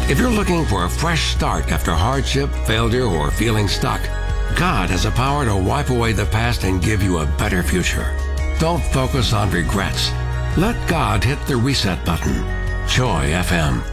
If you're looking for a fresh start after hardship, failure, or feeling stuck, God has the power to wipe away the past and give you a better future. Don't focus on regrets. Let God hit the reset button. Joy FM.